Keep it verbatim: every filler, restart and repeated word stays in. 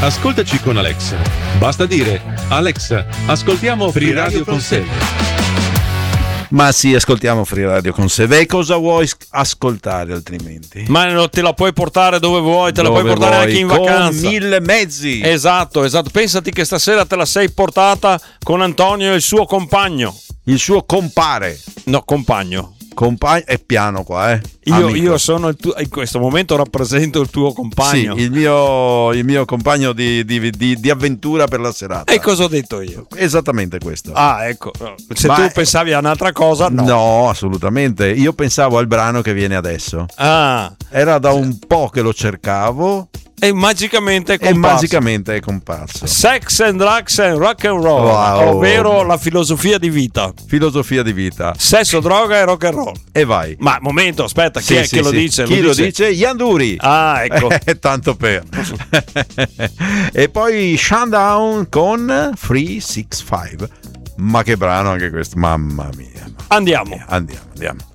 Ascoltaci con Alexa. Basta dire: Alexa, ascoltiamo Free Radio con Seve. Ma sì, ascoltiamo Free Radio con Seve. Cosa vuoi ascoltare altrimenti? Ma non te la puoi portare dove vuoi, te dove la puoi portare vuoi, anche in con vacanza. Mille mezzi. Esatto, esatto. Pensati che stasera te la sei portata con Antonio e il suo compagno. Il suo compare. No, compagno. Compagno è piano qua, eh. Io, io sono il tuo, in questo momento rappresento il tuo compagno. Sì, il mio, il mio compagno di, di, di, di avventura per la serata. E cosa ho detto io? Esattamente questo. Ah, ecco. Se Ma tu pensavi a un'altra cosa, no. No, assolutamente. Io pensavo al brano che viene adesso. Ah. Era da un po' che lo cercavo. E magicamente è comparso. E magicamente è comparso. Sex and Drugs and Rock and Roll, wow. ovvero la filosofia di vita. Filosofia di vita. Sesso, droga e rock and roll. E vai. Ma momento, aspetta, chi sì, è sì, che lo sì. dice? Chi lo, lo dice? dice? Yanduri. Ah, ecco. Tanto per. E poi Shutdown con Free Six Five. Ma che brano anche questo, mamma mia. Andiamo. Andiamo, andiamo.